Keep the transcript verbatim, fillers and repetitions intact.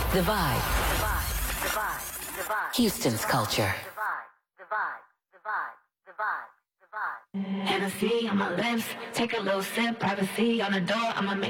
The Vibe. Houston's culture. Hennessy on my lips, take a little sip, privacy on the door, I'ma make